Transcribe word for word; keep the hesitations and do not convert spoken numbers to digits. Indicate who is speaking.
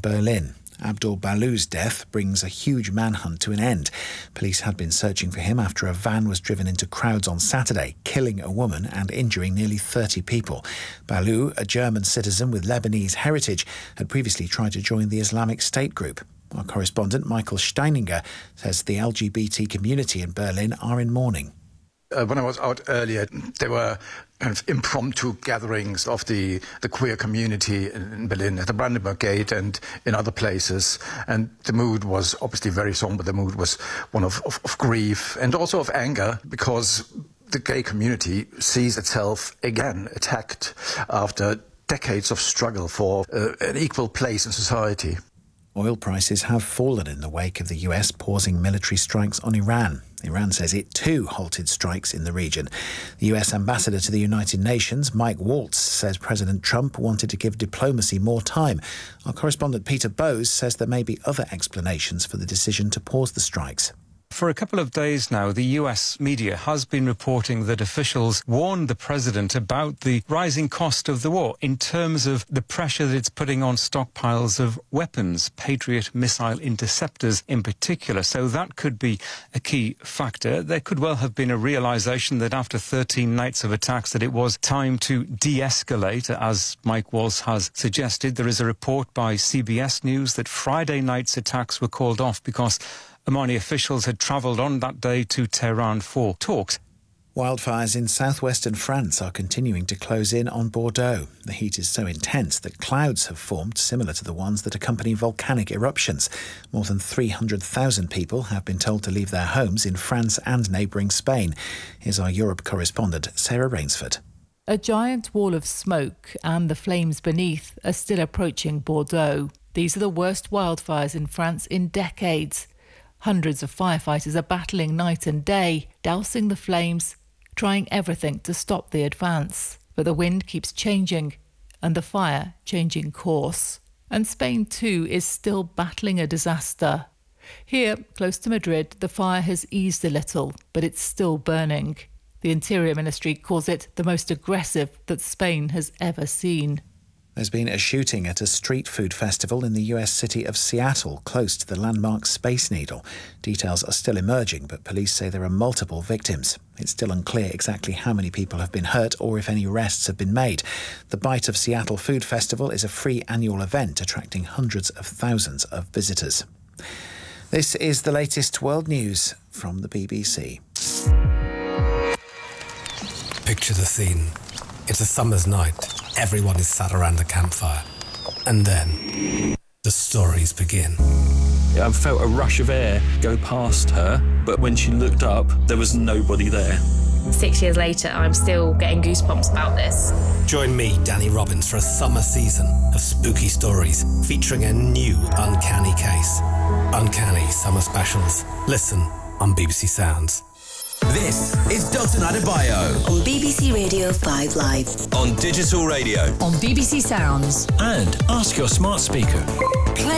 Speaker 1: Berlin. Abdul Balou's death brings a huge manhunt to an end. Police had been searching for him after a van was driven into crowds on Saturday, killing a woman and injuring nearly thirty people. Balou, a German citizen with Lebanese heritage, had previously tried to join the Islamic State group. Our correspondent Michael Steininger says the L G B T community in Berlin are in mourning.
Speaker 2: Uh, when I was out earlier, there were kind of impromptu gatherings of the, the queer community in, in Berlin at the Brandenburg Gate and in other places. And the mood was obviously very somber. The mood was one of, of, of grief and also of anger, because the gay community sees itself again attacked after decades of struggle for uh, an equal place in society.
Speaker 1: Oil prices have fallen in the wake of the U S pausing military strikes on Iran. Iran says it too halted strikes in the region. The U S ambassador to the United Nations, Mike Waltz, says President Trump wanted to give diplomacy more time. Our correspondent Peter Bowes says there may be other explanations for the decision to pause the strikes.
Speaker 3: For a couple of days now, the U S media has been reporting that officials warned the president about the rising cost of the war in terms of the pressure that it's putting on stockpiles of weapons, Patriot missile interceptors in particular. So that could be a key factor. There could well have been a realization that after thirteen nights of attacks that it was time to de-escalate, as Mike Waltz has suggested. There is a report by C B S News that Friday night's attacks were called off because Omani officials had travelled on that day to Tehran for talks.
Speaker 1: Wildfires in southwestern France are continuing to close in on Bordeaux. The heat is so intense that clouds have formed similar to the ones that accompany volcanic eruptions. More than three hundred thousand people have been told to leave their homes in France and neighbouring Spain. Here's our Europe correspondent, Sarah Rainsford.
Speaker 4: A giant wall of smoke and the flames beneath are still approaching Bordeaux. These are the worst wildfires in France in decades. Hundreds of firefighters are battling night and day, dousing the flames, trying everything to stop the advance. But the wind keeps changing and the fire changing course. And Spain too is still battling a disaster. Here, close to Madrid, the fire has eased a little, but it's still burning. The Interior Ministry calls it the most aggressive that Spain has ever seen.
Speaker 1: There's been a shooting at a street food festival in the U S city of Seattle, close to the landmark Space Needle. Details are still emerging, but police say there are multiple victims. It's still unclear exactly how many people have been hurt or if any arrests have been made. The Bite of Seattle Food Festival is a free annual event attracting hundreds of thousands of visitors. This is the latest world news from the B B C.
Speaker 5: Picture the scene. It's a summer's night. Everyone is sat around a campfire. And then, the stories begin.
Speaker 6: I felt a rush of air go past her, but when she looked up, there was nobody there.
Speaker 7: Six years later, I'm still getting goosebumps about this.
Speaker 5: Join me, Danny Robbins, for a summer season of spooky stories featuring a new Uncanny case. Uncanny Summer Specials. Listen on B B C Sounds.
Speaker 8: This is Dalton Adebayo
Speaker 9: on B B C Radio five Live,
Speaker 8: on digital radio,
Speaker 9: on B B C Sounds,
Speaker 10: and ask your smart speaker.